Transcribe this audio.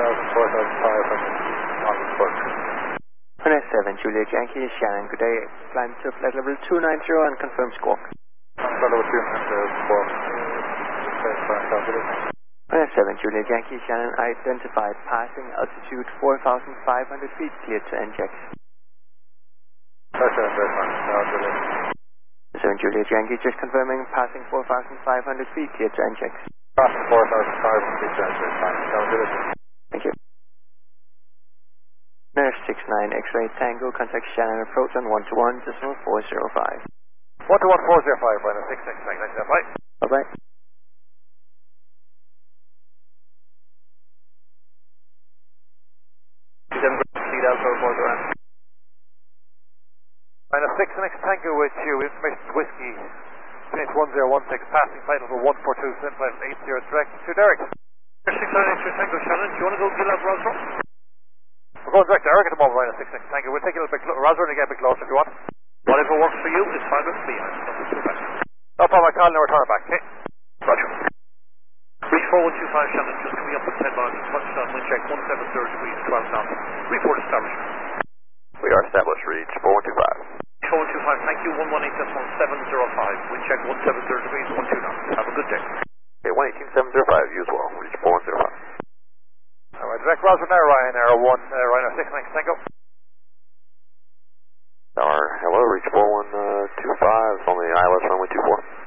on the book. 7 Juliet Yankee, Shannon, good day. Climb to flight level 290 and confirm squawk. Flight level 290, squawk. 7 Juliet Yankee, Shannon, identified passing altitude 4,500 feet, cleared to NJAX. 7 Juliet Yankee, just confirming passing 4,500 feet, cleared to NJAX. Passing 4,500 feet to NJAX. Thank you. Nurse 69 X-ray Tango, contact Shannon approach on 121.405. 121.405, Brandon 66, bye. Bye-bye. Lead Alpha 4 Brandon 6 Tango with you, information whiskey, finish 1016, passing flight level 142, send flight 80 direct to Derek. Nurse 69 X-ray Tango, Shannon, do you want to go Gillard Roswell? We're going direct to Eric at the moment, Brandon 66 Tango. We'll take a little bit Roswell and get a bit closer if you want. Whatever works for you is fine with me. No problem, I call and return it back, okay? Roger. Reach 4125 Shannon, just coming up with 10 miles, touchdown, wind check 17 degrees, 12 knots. Report established. We are established, reach 4125. 4125, thank you, 118.705, wind check 17 degrees, 12 knots. Have a good day. Okay, 118.705, you as well, reach 4105. Alright, direct Roswell now, Ryanair 1, Ryanair 6 Tango. Hello, reach 4125, it's on the ILS runway 24.